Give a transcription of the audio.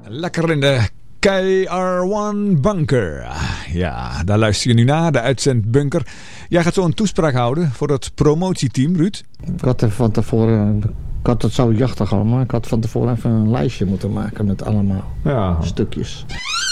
Lekker in de KR1 Bunker. Ja, daar luister je nu naar, de uitzendbunker. Jij gaat zo een toespraak houden voor het promotieteam, Ruud. Ik had er van tevoren... Ik had het zo jachtig allemaal. Ik had van tevoren even een lijstje moeten maken met allemaal stukjes.